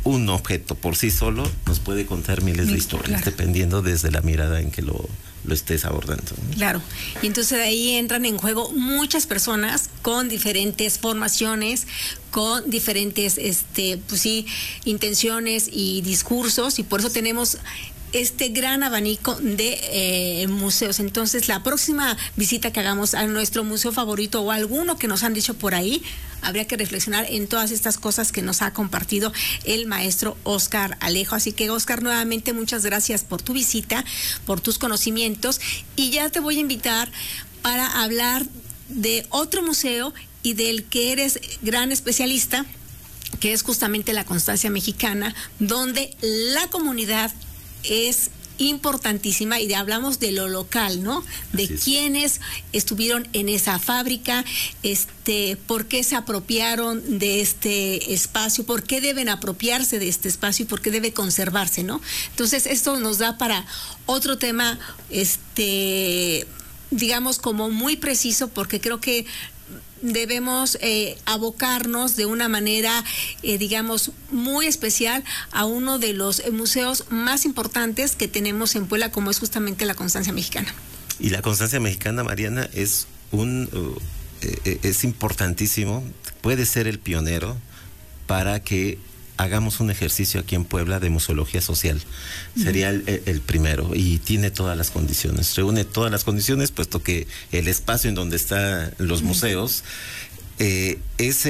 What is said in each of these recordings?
un objeto por sí solo nos puede contar miles de historias, claro, dependiendo desde la mirada en que lo estés abordando, ¿no? Claro, y entonces de ahí entran en juego muchas personas con diferentes formaciones, con diferentes, pues sí, intenciones y discursos, y por eso tenemos este gran abanico de museos. Entonces, la próxima visita que hagamos a nuestro museo favorito o alguno que nos han dicho por ahí, habría que reflexionar en todas estas cosas que nos ha compartido el maestro Óscar Alejo. Así que, Óscar, nuevamente muchas gracias por tu visita, por tus conocimientos, y ya te voy a invitar para hablar de otro museo y del que eres gran especialista, que es justamente la Constancia Mexicana, donde la comunidad es importantísima, y hablamos de lo local, ¿no? De quienes estuvieron en esa fábrica, por qué se apropiaron de este espacio, por qué deben apropiarse de este espacio y por qué debe conservarse, ¿no? Entonces, esto nos da para otro tema, digamos, como muy preciso, porque creo que debemos abocarnos de una manera, digamos, muy especial a uno de los museos más importantes que tenemos en Puebla, como es justamente la Constancia Mexicana. Y la Constancia Mexicana, Mariana, es importantísimo, puede ser el pionero para que hagamos un ejercicio aquí en Puebla de museología social. Sería el primero, y tiene todas las condiciones, reúne todas las condiciones, puesto que el espacio en donde están los museos es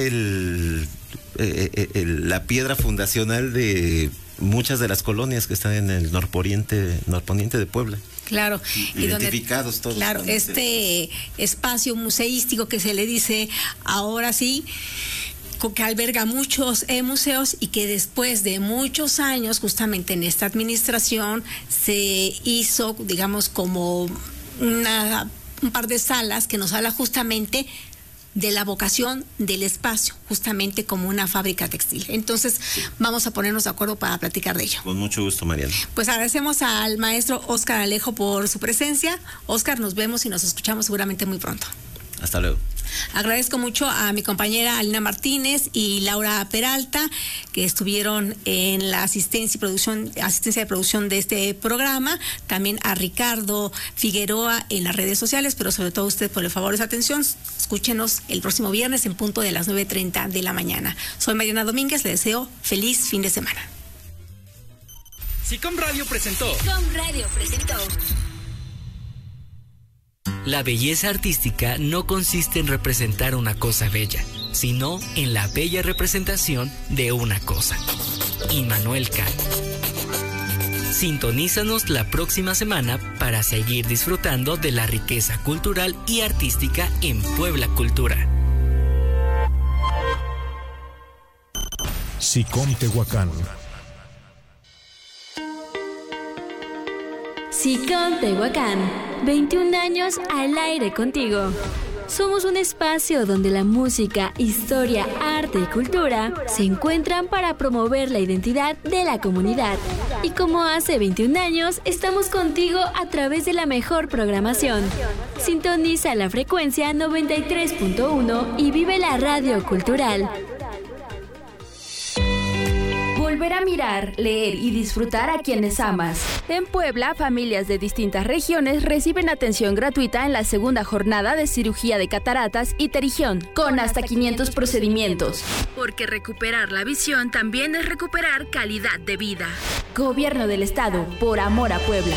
la piedra fundacional de muchas de las colonias que están en el norponiente de Puebla. Claro. Identificados todos. Claro, este espacio museístico que se le dice ahora sí, que alberga muchos museos, y que después de muchos años, justamente en esta administración, se hizo, digamos, como un par de salas que nos habla justamente de la vocación del espacio, justamente como una fábrica textil. Entonces, vamos a ponernos de acuerdo para platicar de ello. Con mucho gusto, Mariana. Pues agradecemos al maestro Óscar Alejo por su presencia. Óscar, nos vemos y nos escuchamos seguramente muy pronto. Hasta luego. Agradezco mucho a mi compañera Alina Martínez y Laura Peralta, que estuvieron en la asistencia de producción de este programa. También a Ricardo Figueroa en las redes sociales, pero sobre todo a usted por el favor de su atención. Escúchenos el próximo viernes en punto de las 9:30 de la mañana. Soy Mariana Domínguez, le deseo feliz fin de semana. SICOM Radio presentó. La belleza artística no consiste en representar una cosa bella, sino en la bella representación de una cosa. Immanuel Kant. Sintonízanos la próxima semana para seguir disfrutando de la riqueza cultural y artística en Puebla Cultura. SICOM Tehuacán. SICOM Tehuacán, 21 años al aire contigo. Somos un espacio donde la música, historia, arte y cultura se encuentran para promover la identidad de la comunidad. Y como hace 21 años, estamos contigo a través de la mejor programación. Sintoniza la frecuencia 93.1 y vive la radio cultural. Volver a mirar, leer y disfrutar a quienes amas. En Puebla, familias de distintas regiones reciben atención gratuita en la segunda jornada de cirugía de cataratas y terigión, con hasta 500 procedimientos. Porque recuperar la visión también es recuperar calidad de vida. Gobierno del Estado, por amor a Puebla.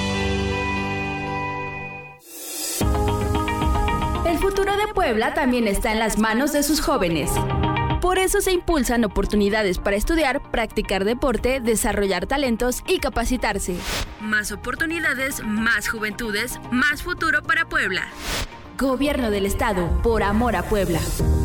El futuro de Puebla también está en las manos de sus jóvenes. Por eso se impulsan oportunidades para estudiar, practicar deporte, desarrollar talentos y capacitarse. Más oportunidades, más juventudes, más futuro para Puebla. Gobierno del Estado, por amor a Puebla.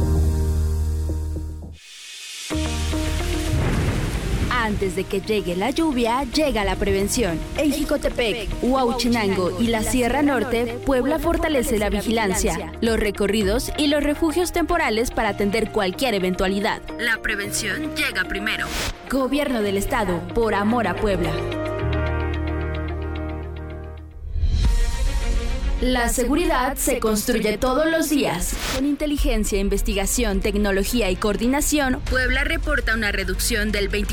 Antes de que llegue la lluvia, llega la prevención. En Jicotepec, Huauchinango y la Sierra Norte, Puebla fortalece la vigilancia, los recorridos y los refugios temporales para atender cualquier eventualidad. La prevención llega primero. Gobierno del Estado, por amor a Puebla. La seguridad se construye todos los días. Con inteligencia, investigación, tecnología y coordinación, Puebla reporta una reducción del 24%.